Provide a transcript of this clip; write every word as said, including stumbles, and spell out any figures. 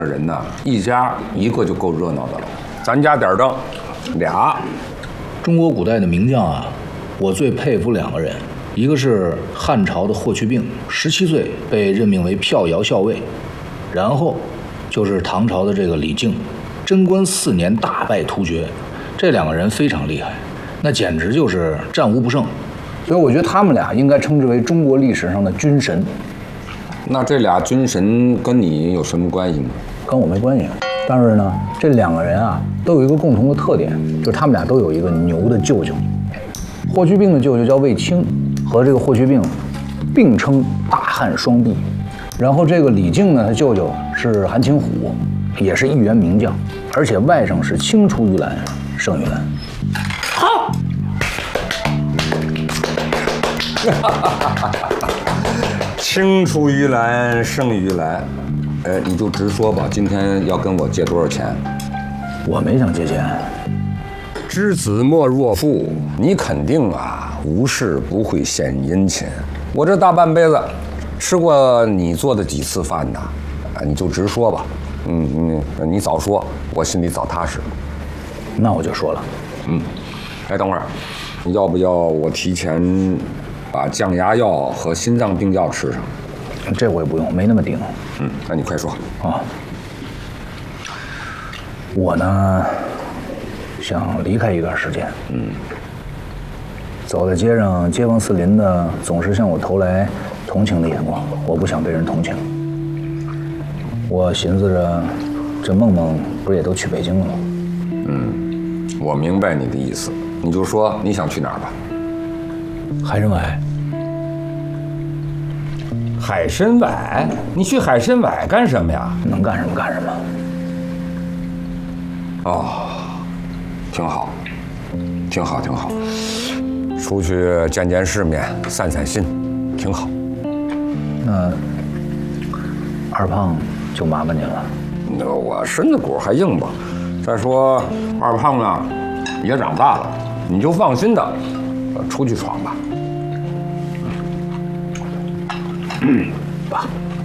人呢，一家一个就够热闹的了。咱家点灯，俩。 中国古代的名将啊，我最佩服两个人，一个是汉朝的霍去病，十七岁被任命为骠遥校尉，然后就是唐朝的这个李靖，贞观四年大败突厥，这两个人非常厉害，那简直就是战无不胜。 所以我觉得他们俩应该称之为中国历史上的军神。 那这俩军神跟你有什么关系吗？ 跟我没关系，但是呢，这两个人啊都有一个共同的特点，就是他们俩都有一个牛的舅舅。霍去病的舅舅叫卫青，和这个霍去病并称大汉双璧。然后这个李靖呢，他舅舅是韩擒虎，也是一员名将，而且外甥是青出于蓝胜于蓝。好。 青出于蓝胜于蓝，哎，你就直说吧，今天要跟我借多少钱？ 我没想借钱。 知子莫若父，你肯定啊无事不会献殷勤。我这大半辈子吃过你做的几次饭呢？啊，你就直说吧。嗯嗯，你早说，我心里早踏实。 那我就说了。 嗯，哎，等会儿，要不要我提前把降压药和心脏病药吃上？ 这我也不用，没那么顶。 嗯，那你快说。 啊，我呢想离开一段时间。 嗯， 走在街上，街坊四邻的总是向我投来同情的眼光，我不想被人同情。我寻思着，这梦梦不是也都去北京了吗？ 嗯，我明白你的意思，你就说你想去哪儿吧。 海参崴。 海参崴？你去海参崴干什么呀？ 能干什么干什么。 哦，挺好，挺好，挺好。出去见见世面，散散心，挺好。 那二胖就麻烦您了。 那我身子骨还硬吧？再说二胖呢，也长大了，你就放心的出去闯吧。 嗯，爸。